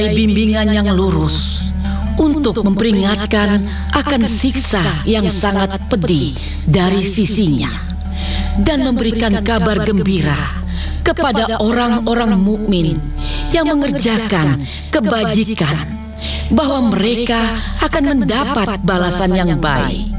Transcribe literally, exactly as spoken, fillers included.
bimbingan yang lurus untuk memperingatkan akan siksa yang sangat pedih dari sisinya, dan memberikan kabar gembira kepada orang-orang mukmin yang mengerjakan kebajikan bahwa mereka akan mendapat balasan yang baik.